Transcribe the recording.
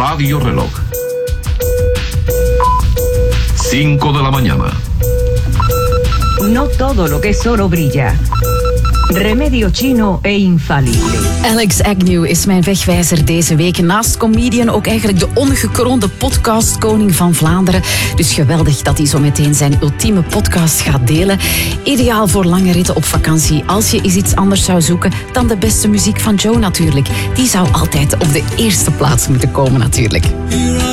radioreloj. 5 de la mañana. No todo lo que es oro brilla. Remedio chino e infalible. Alex Agnew is mijn wegwijzer deze week. Naast comedian ook eigenlijk de ongekroonde podcastkoning van Vlaanderen. Dus geweldig dat hij zo meteen zijn ultieme podcast gaat delen. Ideaal voor lange ritten op vakantie. Als je eens iets anders zou zoeken dan de beste muziek van Joe natuurlijk. Die zou altijd op de eerste plaats moeten komen natuurlijk.